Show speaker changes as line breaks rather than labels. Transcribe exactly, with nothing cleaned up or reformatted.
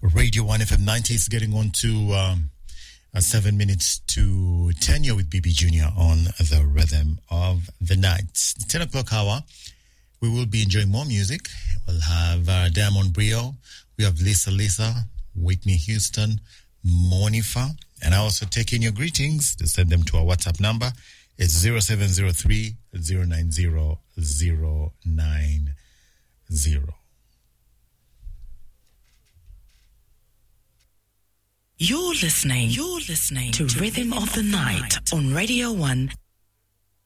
Radio one F M ninety is getting on to um, uh, seven minutes to ten. You're with B B Junior on the rhythm of the night. ten o'clock hour, we will be enjoying more music. We'll have uh, Diamond Brio. We have Lisa Lisa, Whitney Houston, Monifa. And I also take in your greetings to send them to our WhatsApp number. It's zero seven zero three, zero nine zero, zero nine zero.
You're listening, you're listening to, to Rhythm, Rhythm of the Night, night on Radio one